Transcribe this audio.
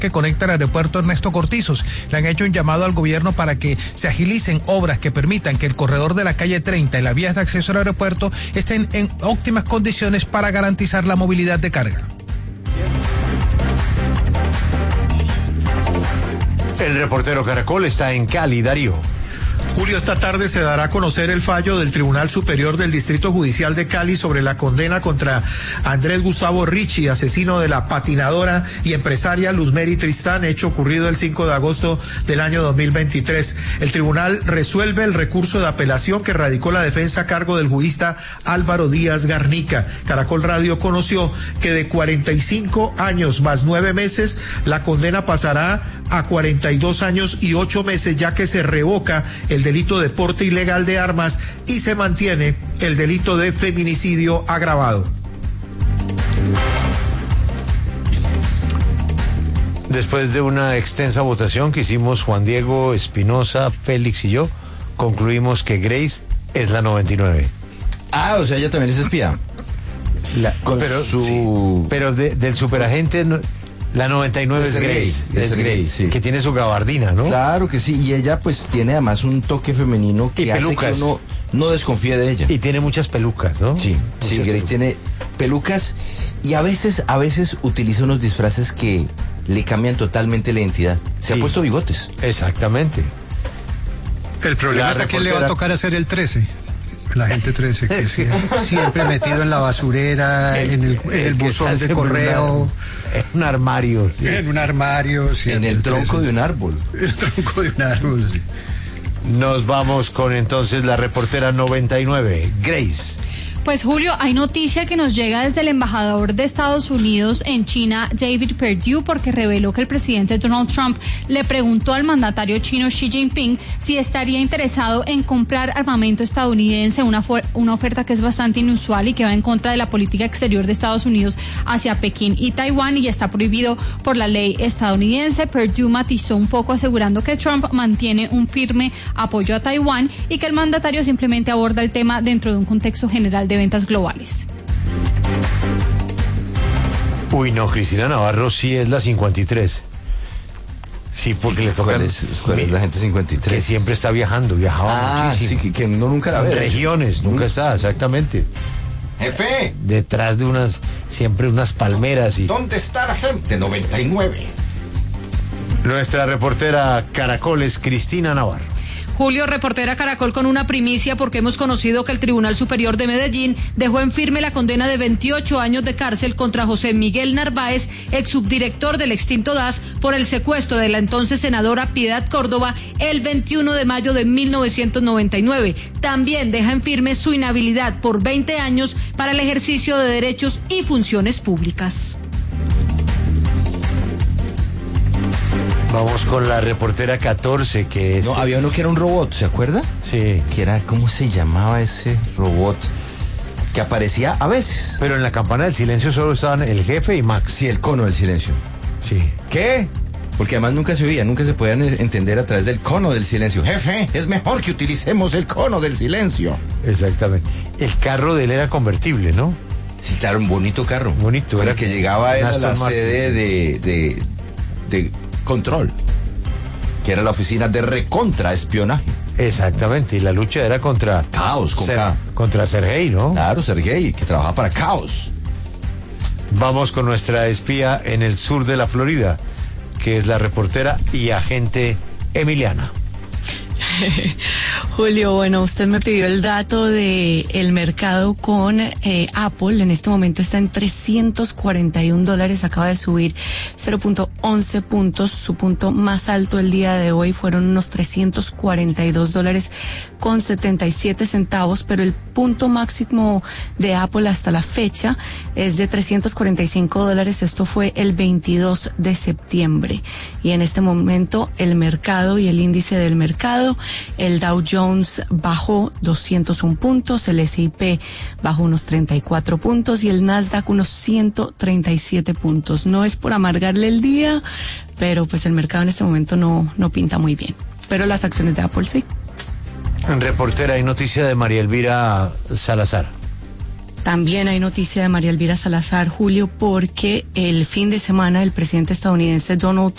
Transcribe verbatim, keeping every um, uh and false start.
que conecta el aeropuerto Ernesto Cortizos. Le han hecho un llamado al gobierno para que se agilicen obras que permitan que el corredor de la calle treinta y las vías de acceso al aeropuerto estén en óptimas condiciones para garantizar la movilidad de carga. El reportero Caracol está en Cali, Darío. Julio, esta tarde se dará a conocer el fallo del Tribunal Superior del Distrito Judicial de Cali sobre la condena contra Andrés Gustavo Ricci, asesino de la patinadora y empresaria Luzmeri Tristán, hecho ocurrido el cinco de agosto del año dos mil veintitrés. El tribunal resuelve el recurso de apelación que radicó la defensa a cargo del jurista Álvaro Díaz Garnica. Caracol Radio conoció que de cuarenta y cinco años más nueve meses, la condena pasará a cuarenta y dos años y ocho meses, ya que se revoca el delito de porte ilegal de armas y se mantiene el delito de feminicidio agravado. Después de una extensa votación que hicimos Juan Diego, Espinosa, Félix y yo, concluimos que Grace es la noventa y nueve. Ah, o sea, ella también es espía. La, Con pero su... sí, pero de, del superagente... No, la noventa y nueve es, es Grace, Grace, es Grace, sí. Que tiene su gabardina, ¿no? Claro que sí, y ella pues tiene además un toque femenino que hace que uno no desconfíe de ella. Y tiene muchas pelucas, ¿no? Sí, muchas sí, Grace pelucas. tiene pelucas y a veces, a veces utiliza unos disfraces que le cambian totalmente la identidad. Se sí. ha puesto bigotes. Exactamente. El problema la es a quién le va a tocar hacer el trece. La gente trece, que sí, siempre metido en la basurera, en el, en el buzón de correo. En un armario. Sí. En un armario, sí. En el tronco trece, de un árbol. El tronco de un árbol, sí. Nos vamos con entonces la reportera noventa y nueve, Grace. Pues Julio, hay noticia que nos llega desde el embajador de Estados Unidos en China, David Perdue, porque reveló que el presidente Donald Trump le preguntó al mandatario chino Xi Jinping si estaría interesado en comprar armamento estadounidense, una, una oferta que es bastante inusual y que va en contra de la política exterior de Estados Unidos hacia Pekín y Taiwán y está prohibido por la ley estadounidense. Perdue matizó un poco asegurando que Trump mantiene un firme apoyo a Taiwán y que el mandatario simplemente aborda el tema dentro de un contexto general de ventas globales. Uy, no, Cristina Navarro sí es la cincuenta y tres. Sí, porque le toca... ¿Cuál es, cuál es la gente cincuenta y tres? Que siempre está viajando, viajaba ah, muchísimo. Sí, que, que no nunca la ve. Regiones, nunca está, exactamente. Jefe. Detrás de unas, siempre unas palmeras y... ¿Dónde está la gente? noventa y nueve. Nuestra reportera Caracol es Cristina Navarro. Julio, reportera Caracol con una primicia porque hemos conocido que el Tribunal Superior de Medellín dejó en firme la condena de veintiocho años de cárcel contra José Miguel Narváez, ex subdirector del extinto D A S, por el secuestro de la entonces senadora Piedad Córdoba el veintiuno de mayo de mil novecientos noventa y nueve. También deja en firme su inhabilidad por veinte años para el ejercicio de derechos y funciones públicas. Vamos con la reportera catorce, que es... No, había uno que era un robot, ¿se acuerda? Sí. Que era, ¿cómo se llamaba ese robot? Que aparecía a veces. Pero en la campana del silencio solo estaban el jefe y Max. Sí, el cono del silencio. Sí. ¿Qué? Porque además nunca se oía, nunca se podían entender a través del cono del silencio. Jefe, es mejor que utilicemos el cono del silencio. Exactamente. El carro de él era convertible, ¿no? Sí, claro, un bonito carro. Bonito. Con era el que llegaba él a la Martin. sede de... de, de control, que era la oficina de recontraespionaje. Exactamente, y la lucha era contra Caos, con Ser, K. contra Sergei, ¿no? Claro, Sergei, que trabajaba para Caos. Vamos con nuestra espía en el sur de la Florida, que es la reportera y agente Emiliana. Julio, bueno, usted me pidió el dato de el mercado con eh, Apple. En este momento está en trescientos cuarenta y un dólares, acaba de subir cero punto once puntos. Su punto más alto el día de hoy fueron unos trescientos cuarenta y dos dólares con setenta y siete centavos, pero el punto máximo de Apple hasta la fecha es de trescientos cuarenta y cinco dólares. Esto fue el veintidós de septiembre. Y en este momento el mercado y el índice del mercado, el Dow Jones bajó doscientos un puntos, el ese y pe bajó unos treinta y cuatro puntos y el Nasdaq unos ciento treinta y siete puntos. No es por amargarle el día, pero pues el mercado en este momento no, no pinta muy bien. Pero las acciones de Apple sí. Reportera, hay noticia de María Elvira Salazar. También hay noticia de María Elvira Salazar, Julio, porque el fin de semana el presidente estadounidense Donald